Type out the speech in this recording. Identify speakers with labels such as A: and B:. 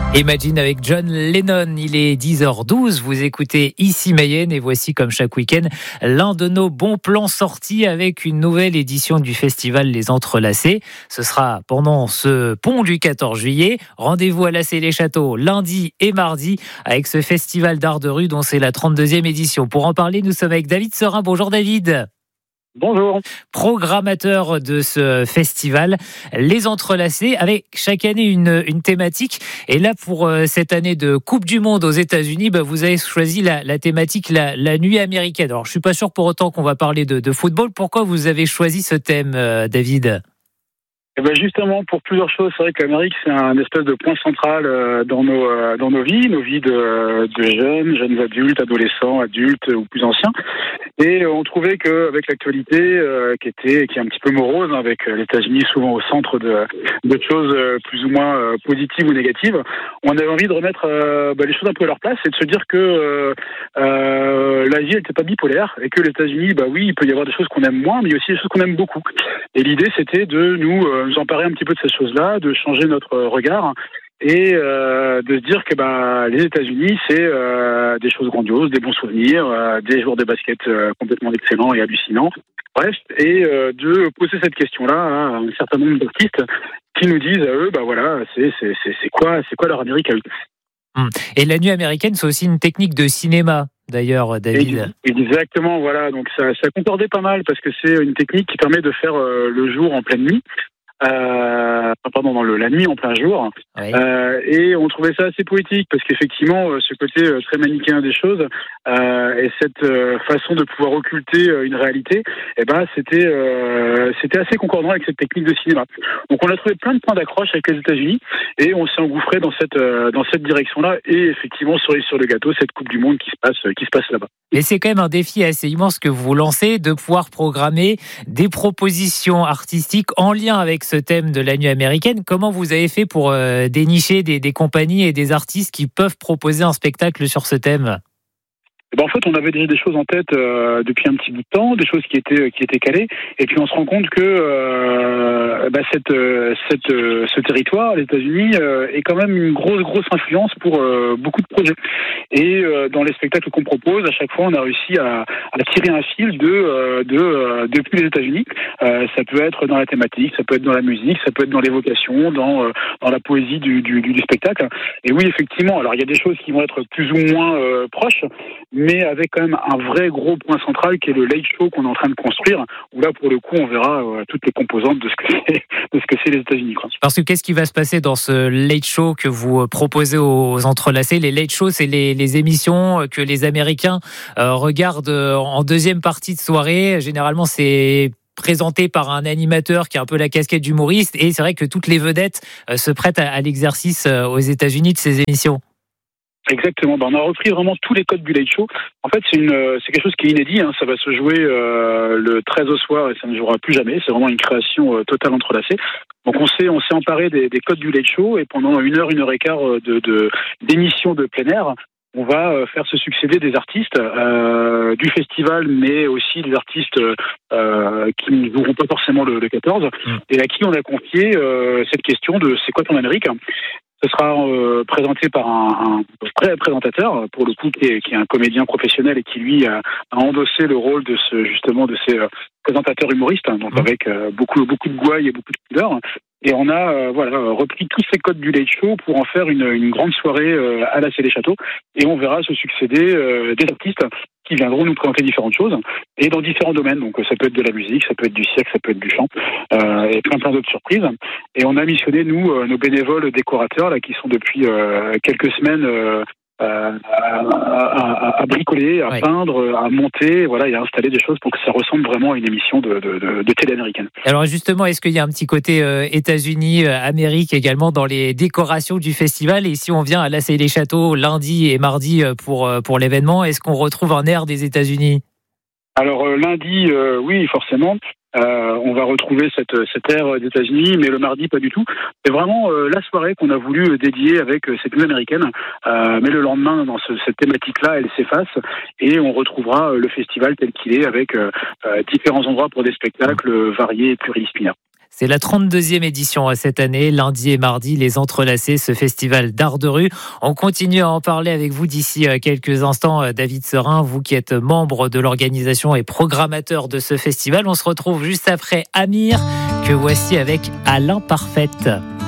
A: Imagine avec John Lennon, il est 10h12, vous écoutez ici Mayenne et voici comme chaque week-end l'un de nos bons plans sortis avec une nouvelle édition du festival Les Entrelacés. Ce sera pendant ce pont du 14 juillet. Rendez-vous à Lacey-les-Châteaux lundi et mardi avec ce festival d'art de rue dont c'est la 32e édition. Pour en parler, nous sommes avec David Serin. Bonjour David.
B: Bonjour.
A: Programmateur de ce festival, Les Entrelacés, avec chaque année une thématique. Et là, pour cette année de Coupe du Monde aux États-Unis, vous avez choisi la thématique la nuit américaine. Alors, je suis pas sûr pour autant qu'on va parler de football. Pourquoi vous avez choisi ce thème, David ?
B: Justement, pour plusieurs choses. C'est vrai que l'Amérique, c'est un espèce de point central dans nos vies de jeunes adultes, adolescents, adultes ou plus anciens. Et on trouvait qu'avec l'actualité qui est un petit peu morose, avec les États-Unis souvent au centre de choses plus ou moins positives ou négatives, on avait envie de remettre les choses un peu à leur place et de se dire que l'Asie, elle n'était pas bipolaire et que les États-Unis, oui, il peut y avoir des choses qu'on aime moins, mais il y a aussi des choses qu'on aime beaucoup. Et l'idée, c'était de nous emparer un petit peu de ces choses-là, de changer notre regard et de se dire que les États-Unis, c'est des choses grandioses, des bons souvenirs, des joueurs de basket complètement excellents et hallucinants. Bref, et de poser cette question-là à un certain nombre d'artistes qui nous disent à eux, c'est quoi leur Amérique à eux.
A: Et la nuit américaine, c'est aussi une technique de cinéma. D'ailleurs, David.
B: Exactement, voilà. Donc ça concordait pas mal parce que c'est une technique qui permet de faire le jour en pleine nuit. La nuit en plein jour. Oui. Et on trouvait ça assez poétique parce qu'effectivement, ce côté très manichéen des choses et cette façon de pouvoir occulter une réalité, c'était assez concordant avec cette technique de cinéma. Donc on a trouvé plein de points d'accroche avec les États-Unis et on s'est engouffré dans cette direction-là et effectivement cerise sur le gâteau, cette Coupe du Monde qui se passe là-bas.
A: Et c'est quand même un défi assez immense que vous lancez de pouvoir programmer des propositions artistiques en lien avec ce thème de la nuit américaine. Comment vous avez fait pour dénicher des compagnies et des artistes qui peuvent proposer un spectacle sur ce thème ?
B: En fait, on avait déjà des choses en tête depuis un petit bout de temps, des choses qui étaient calées, et puis on se rend compte que ce territoire, les États-Unis, est quand même une grosse influence pour beaucoup de projets. Et dans les spectacles qu'on propose, à chaque fois, on a réussi à tirer un fil depuis les États-Unis. Ça peut être dans la thématique, ça peut être dans la musique, ça peut être dans l'évocation, dans la poésie du spectacle. Et oui, effectivement, alors il y a des choses qui vont être plus ou moins proches, mais avec quand même un vrai gros point central qui est le late show qu'on est en train de construire, où là, pour le coup, on verra toutes les composantes de ce que c'est les États-Unis.
A: Parce que qu'est-ce qui va se passer dans ce late show que vous proposez aux Entrelacés ? Les late shows, c'est les émissions que les Américains regardent en deuxième partie de soirée. Généralement, c'est présenté par un animateur qui a un peu la casquette d'humoriste, et c'est vrai que toutes les vedettes se prêtent à l'exercice aux États-Unis de ces émissions.
B: Exactement. On a repris vraiment tous les codes du Late Show. En fait, c'est quelque chose qui est inédit. Ça va se jouer le 13 au soir et ça ne jouera plus jamais. C'est vraiment une création totale entrelacée. Donc on s'est emparé des codes du Late Show et pendant 1 heure, 1 heure et quart d'émissions de plein air, on va faire se succéder des artistes du festival, mais aussi des artistes qui ne joueront pas forcément le 14 et à qui on a confié cette question de c'est quoi ton Amérique ? Ce sera présenté par un vrai présentateur, pour le coup, qui est un comédien professionnel et qui, lui, a endossé le rôle de ces présentateurs humoristes, donc avec beaucoup de gouaille et beaucoup de pudeur. Et on a repris tous ces codes du Late Show pour en faire une grande soirée à Lacey-les-Châteaux. Et on verra se succéder des artistes qui viendront nous présenter différentes choses et dans différents domaines. Donc ça peut être de la musique, ça peut être du cirque, ça peut être du chant et plein d'autres surprises. Et on a missionné, nous, nos bénévoles décorateurs là, qui sont depuis quelques semaines à bricoler, à peindre, à monter, et à installer des choses pour que ça ressemble vraiment à une émission de télé américaine.
A: Alors justement, est-ce qu'il y a un petit côté États-Unis, Amérique également dans les décorations du festival ? Et si on vient à Lacey-les-Châteaux lundi et mardi pour l'événement, est-ce qu'on retrouve un air des États-Unis ?
B: Alors lundi, oui, forcément. On va retrouver cette ère des États-Unis, mais le mardi pas du tout. C'est vraiment la soirée qu'on a voulu dédier avec cette nuit américaine. Mais le lendemain, dans cette thématique-là, elle s'efface et on retrouvera le festival tel qu'il est avec différents endroits pour des spectacles variés et pluridisciplinaires.
A: C'est la 32e édition cette année, lundi et mardi, les Entrelacés, ce festival d'art de rue. On continue à en parler avec vous d'ici quelques instants, David Serin, vous qui êtes membre de l'organisation et programmateur de ce festival. On se retrouve juste après Amir, que voici avec Alain Parfaite.